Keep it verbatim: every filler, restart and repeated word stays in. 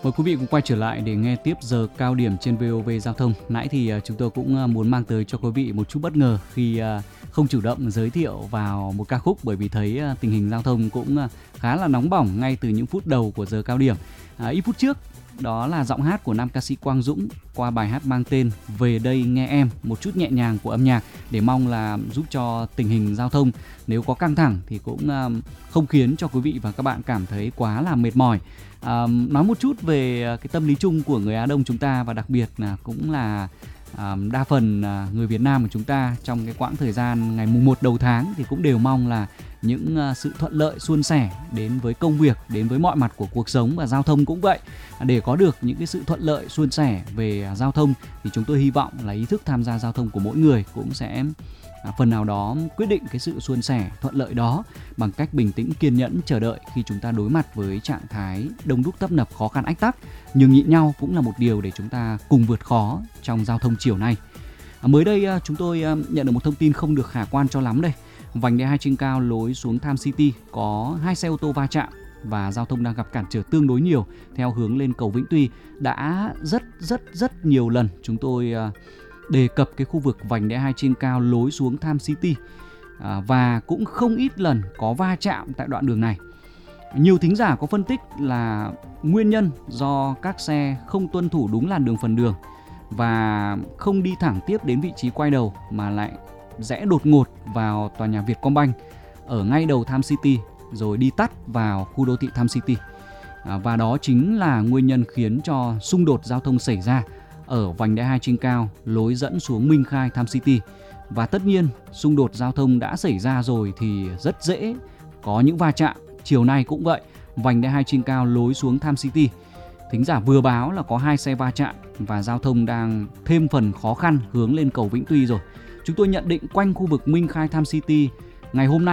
Mời quý vị cùng quay trở lại để nghe tiếp giờ cao điểm trên vê o vê Giao thông. Nãy thì chúng tôi cũng muốn mang tới cho quý vị một chút bất ngờ khi không chủ động giới thiệu vào một ca khúc, bởi vì thấy tình hình giao thông cũng khá là nóng bỏng ngay từ những phút đầu của giờ cao điểm. À, ít phút trước, đó là giọng hát của nam ca sĩ Quang Dũng qua bài hát mang tên Về Đây Nghe Em, một chút nhẹ nhàng của âm nhạc để mong là giúp cho tình hình giao thông nếu có căng thẳng thì cũng không khiến cho quý vị và các bạn cảm thấy quá là mệt mỏi. À, nói một chút về cái tâm lý chung của người Á Đông chúng ta, và đặc biệt là cũng là à, đa phần à, người Việt Nam của chúng ta trong cái quãng thời gian ngày mùng một đầu tháng thì cũng đều mong là những à, sự thuận lợi suôn sẻ đến với công việc, đến với mọi mặt của cuộc sống, và giao thông cũng vậy. Để có được những cái sự thuận lợi suôn sẻ về à, giao thông thì chúng tôi hy vọng là ý thức tham gia giao thông của mỗi người cũng sẽ À, phần nào đó quyết định cái sự suôn sẻ thuận lợi đó bằng cách bình tĩnh kiên nhẫn chờ đợi khi chúng ta đối mặt với trạng thái đông đúc tấp nập, khó khăn ách tắc. Nhường nhịn nhau cũng là một điều để chúng ta cùng vượt khó trong giao thông chiều nay. À, mới đây chúng tôi nhận được một thông tin không được khả quan cho lắm đây. Vành đai hai trên cao lối xuống Tham City có hai xe ô tô va chạm và giao thông đang gặp cản trở tương đối nhiều theo hướng lên cầu Vĩnh Tuy. Đã rất rất rất nhiều lần chúng tôi đề cập cái khu vực vành đai hai trên cao lối xuống Tham City à, và cũng không ít lần có va chạm tại đoạn đường này. Nhiều thính giả có phân tích là nguyên nhân do các xe không tuân thủ đúng làn đường phần đường và không đi thẳng tiếp đến vị trí quay đầu mà lại rẽ đột ngột vào tòa nhà Vietcombank ở ngay đầu Tham City rồi đi tắt vào khu đô thị Tham City. À, và đó chính là nguyên nhân khiến cho xung đột giao thông xảy ra ở vành đai hai trên cao lối dẫn xuống Minh Khai Tham City. Và tất nhiên xung đột giao thông đã xảy ra rồi thì rất dễ có những va chạm. Chiều nay cũng vậy, vành đai hai trên cao lối xuống Tham City, thính giả vừa báo là có hai xe va chạm và giao thông đang thêm phần khó khăn hướng lên cầu Vĩnh Tuy rồi. Chúng tôi nhận định quanh khu vực Minh Khai Tham City ngày hôm nay